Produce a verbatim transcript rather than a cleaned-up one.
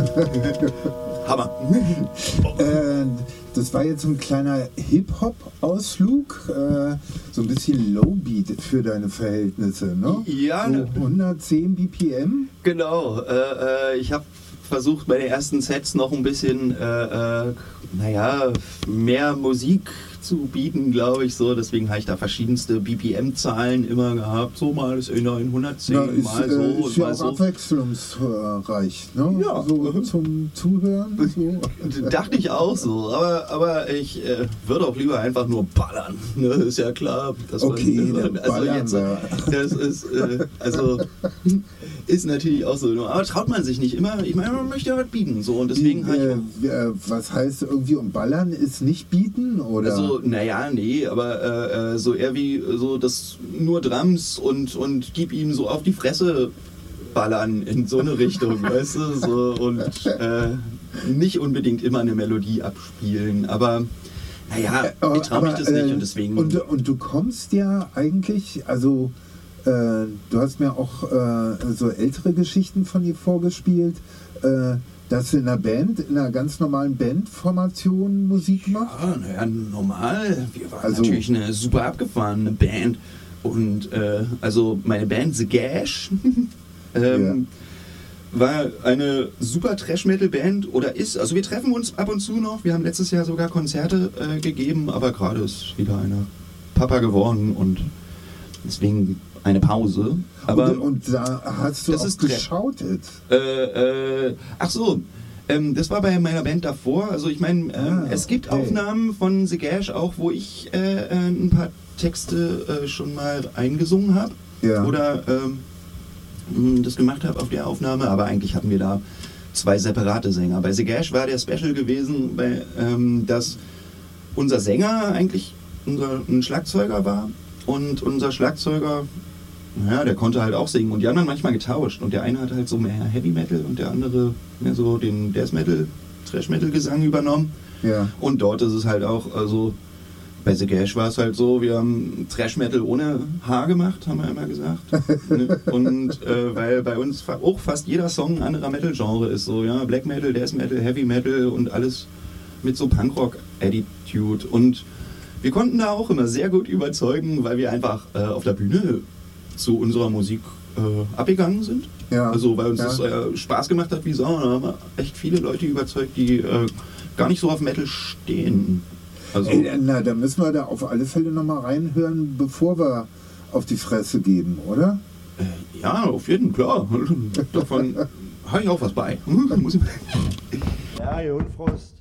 Hammer. äh, das war jetzt so ein kleiner Hip-Hop-Ausflug, äh, so ein bisschen Low-Beat für deine Verhältnisse, ne? Ja. So hundertzehn B P M? Genau. Äh, äh, ich habe versucht, meine ersten Sets noch ein bisschen, äh, äh, naja, mehr Musik zu bieten, glaube ich, so. Deswegen habe ich da verschiedenste B P M-Zahlen immer gehabt. So mal ist in hundertzehn, Na, ist, mal so äh, ist und ja mal auch so. abwechslungsreich, ne? Ja. So zum Zuhören. So. Dachte ich auch so, aber, aber ich äh, würde auch lieber einfach nur ballern. Ne? Ist ja klar. Dass Okay, man, dann also ballern jetzt, wir. das ist, äh, also ist natürlich auch so. Aber traut man sich nicht immer. Ich meine, man möchte ja was bieten. So, und deswegen Die, habe ich äh, äh, was heißt irgendwie um Ballern ist nicht bieten? Oder? Also, naja, nee, aber äh, äh, so eher wie so das nur Drums und, und gib ihm so auf die Fresse ballern in so eine Richtung, weißt du? So, und äh, nicht unbedingt immer eine Melodie abspielen, aber naja, ich traue mich das nicht und deswegen... Und, und du kommst ja eigentlich, also äh, du hast mir auch äh, so ältere Geschichten von dir vorgespielt, äh, dass du in einer Band, in einer ganz normalen Bandformation Musik machst? Ja, naja, normal. Wir waren Also- natürlich eine super abgefahrene Band. Und äh, also meine Band The Gash ähm, war eine super Trash-Metal-Band oder ist. Also wir treffen uns ab und zu noch. Wir haben letztes Jahr sogar Konzerte äh, gegeben, aber gerade ist wieder einer Papa geworden und deswegen eine Pause. Aber und, und da hast du das auch ist Tra- geschautet. Äh, äh, ach so, ähm, das war bei meiner Band davor. Also ich meine, ähm, Ah, es gibt okay. Aufnahmen von The Gash auch, wo ich äh, äh, ein paar Texte äh, schon mal eingesungen habe. Ja. Oder ähm, mh, das gemacht habe auf der Aufnahme. Aber eigentlich hatten wir da zwei separate Sänger. Bei The Gash war der Special gewesen, bei, ähm, dass unser Sänger eigentlich unser, ein Schlagzeuger war. Und unser Schlagzeuger, ja, der konnte halt auch singen und die anderen manchmal getauscht und der eine hat halt so mehr Heavy Metal und der andere mehr so den Death Metal, Thrash Metal Gesang übernommen. Ja. Und dort ist es halt auch, also bei The Gash war es halt so, wir haben Thrash Metal ohne Haar gemacht, haben wir immer gesagt. Und äh, weil bei uns fa- auch fast jeder Song ein anderer Metal-Genre ist, so ja, Black Metal, Death Metal, Heavy Metal und alles mit so Punkrock-Attitude und wir konnten da auch immer sehr gut überzeugen, weil wir einfach äh, auf der Bühne zu unserer Musik äh, abgegangen sind. Ja. Also weil uns Ja. das äh, Spaß gemacht hat wie Sau. Da haben wir echt viele Leute überzeugt, die äh, gar nicht so auf Metal stehen. Also, Ey, na, da müssen wir da auf alle Fälle nochmal reinhören, bevor wir auf die Fresse geben, oder? äh, ja, auf jeden Fall. Davon habe ich auch was bei. Muss ich- Ja, Jungfrost.